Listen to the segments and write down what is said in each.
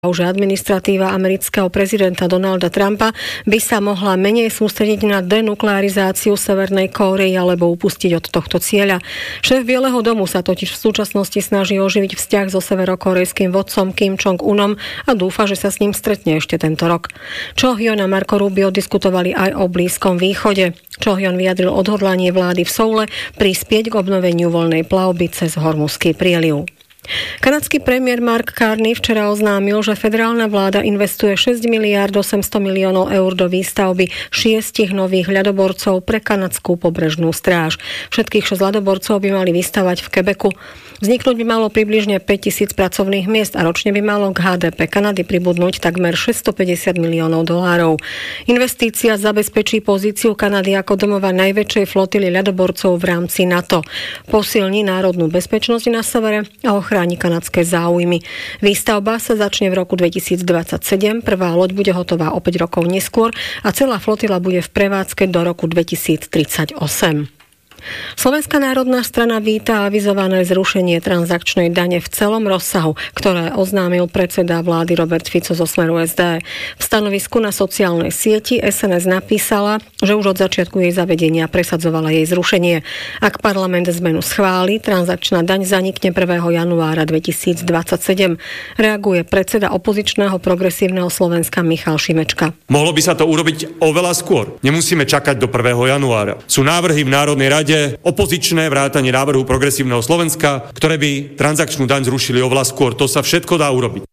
že administratíva amerického prezidenta Donalda Trumpa by sa mohla menej sústrediť na denuklearizáciu Severnej Kórey alebo upustiť od tohto cieľa. Šéf Bieleho domu sa totiž v súčasnosti snaží oživiť vzťah so severokórejským vodcom Kim Jong-unom a dúfa, že sa s ním stretne ešte tento rok. Cho Hyun a Marco Rubio diskutovali aj o Blízkom východe. Cho Hyun vyjadril odhodlanie vlády v Soule prispieť k obnoveniu voľnej plavby cez Hormuzský prieliv. Kanadský premiér Mark Carney včera oznámil, že federálna vláda investuje 6 miliárd 800 miliónov eur do výstavby 6 nových ľadoborcov pre kanadskú pobrežnú stráž. Všetkých 6 ľadoborcov by mali vystavať v Quebecu. Vzniknúť by malo približne 5 000 pracovných miest a ročne by malo k HDP Kanady pribudnúť takmer 650 miliónov dolárov. Investícia zabezpečí pozíciu Kanady ako domova najväčšej flotily ľadoborcov v rámci NATO. Posilní národnú bezpečnosť na severe a ochráni kanadské záujmy. Výstavba sa začne v roku 2027, prvá loď bude hotová o 5 rokov neskôr a celá flotila bude v prevádzke do roku 2038. Slovenská národná strana víta avizované zrušenie transakčnej dane v celom rozsahu, ktoré oznámil predseda vlády Robert Fico zo Smeru SD. V stanovisku na sociálnej sieti SNS napísala, že už od začiatku jej zavedenia presadzovala jej zrušenie. Ak parlament zmenu schváli, transakčná daň zanikne 1. januára 2027. Reaguje predseda opozičného Progresívneho Slovenska Michal Šimečka. Mohlo by sa to urobiť oveľa skôr. Nemusíme čakať do 1. januára. Sú návrhy v Národnej rade opozičné vrátanie návrhu Progresívneho Slovenska, ktoré by transakčnú daň zrušili oveľa skôr. To sa všetko dá urobiť.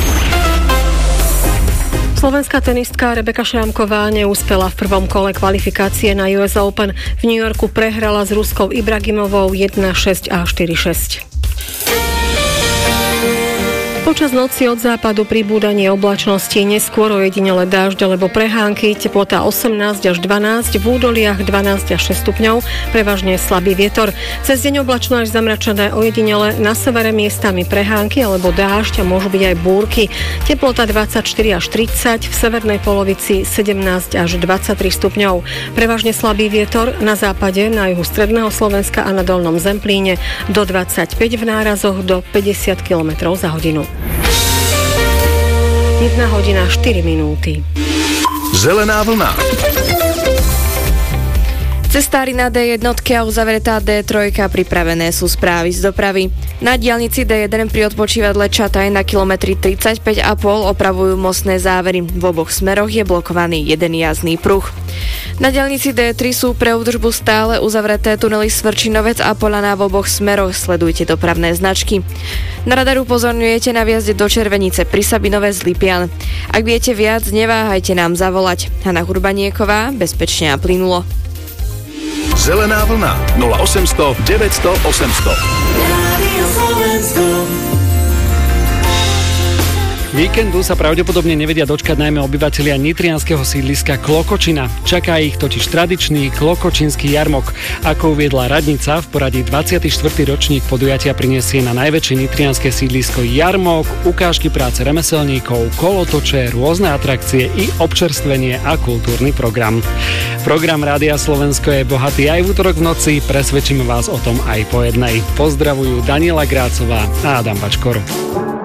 Slovenská tenistka Rebeka Šrámková neúspela v prvom kole kvalifikácie na US Open. V New Yorku prehrala s Ruskou Ibragimovou 1-6 a 4-6. Počas noci od západu pribúdanie oblačnosti, neskôr ojedinele dážď alebo prehánky, teplota 18 až 12, v údoliach 12 až 6 stupňov, prevažne slabý vietor. Cez deň oblačno až zamračené, ojedinele na severe miestami prehánky alebo dážď a môžu byť aj búrky. Teplota 24 až 30, v severnej polovici 17 až 23 stupňov. Prevažne slabý vietor na západe, na juhu stredného Slovenska a na dolnom Zemplíne do 25, v nárazoch do 50 km za hodinu. 1 hodina 4 minúty. Zelená vlna. Cestári na D1 a uzavretá D3, pripravené sú správy z dopravy. Na diaľnici D1 pri odpočívadle Čataj na kilometri 35,5 opravujú mostné závery. V oboch smeroch je blokovaný jeden jazdný pruh. Na diaľnici D3 sú pre údržbu stále uzavreté tunely Svrčinovec a Polana v oboch smeroch. Sledujte dopravné značky. Na radaru upozorňujete na vjazde do Červenice pri Sabinove z Lipian. Ak viete viac, neváhajte nám zavolať. Hana Hurbanieková, bezpečne a plynulo. Zelená vlna 0800 900 800. Víkendu sa pravdepodobne nevedia dočkať najmä obyvatelia nitrianskeho sídliska Klokočina. Čaká ich totiž tradičný klokočínsky jarmok. Ako uviedla radnica, v poradí 24. ročník podujatia prinesie na najväčšie nitrianske sídlisko jarmok, ukážky práce remeselníkov, kolotoče, rôzne atrakcie i občerstvenie a kultúrny program. Program Rádia Slovensko je bohatý aj v utorok v noci, presvedčíme vás o tom aj po jednej. Pozdravujú Daniela Grácová a Adam Bačkor.